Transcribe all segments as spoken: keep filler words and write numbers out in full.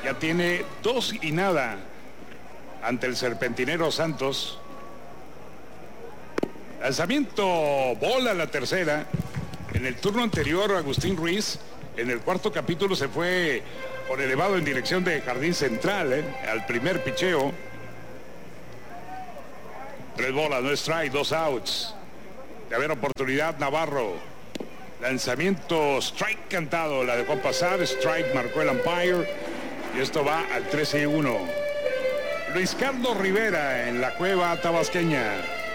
ya tiene dos y nada ante el serpentinero Santos. Lanzamiento, bola la tercera. En el turno anterior, Agustín Ruiz, en el cuarto capítulo, se fue por elevado en dirección de Jardín Central, ¿eh? al primer picheo. Tres bolas, no strike, dos outs. De haber oportunidad, Navarro. Lanzamiento, strike cantado, la dejó pasar, strike marcó el umpire. Y esto va al trece y uno. Luis Carlos Rivera en la cueva tabasqueña,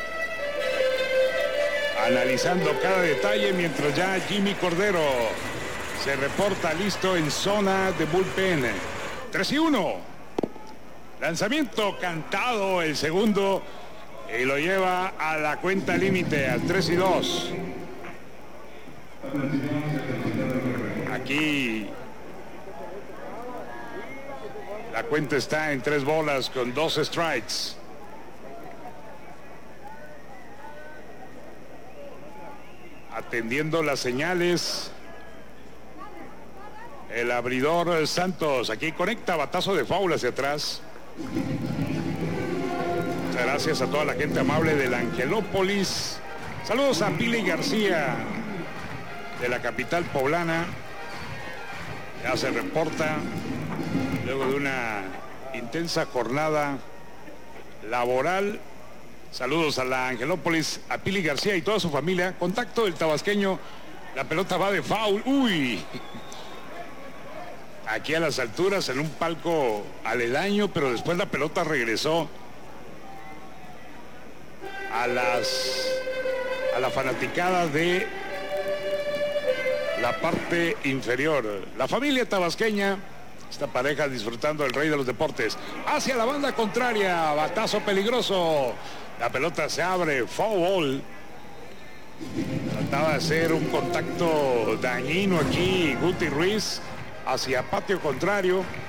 analizando cada detalle, mientras ya Jimmy Cordero se reporta listo en zona de bullpen. tres y uno. Lanzamiento cantado, el segundo, y lo lleva a la cuenta límite, al tres y dos. Aquí la cuenta está en tres bolas con dos strikes. Atendiendo las señales, el abridor Santos. Aquí conecta batazo de foul hacia atrás. Muchas gracias a toda la gente amable del Angelópolis. Saludos a Pili García de la capital poblana. Ya se reporta luego de una intensa jornada laboral. Saludos a la Angelópolis, a Pili García y toda su familia. Contacto del tabasqueño. La pelota va de foul. Uy. Aquí a las alturas, en un palco aledaño, pero después la pelota regresó a las a la fanaticada de la parte inferior. La familia tabasqueña, esta pareja disfrutando del rey de los deportes. Hacia la banda contraria, batazo peligroso. La pelota se abre, foul ball. Trataba de hacer un contacto dañino aquí Guti Ruiz hacia patio contrario.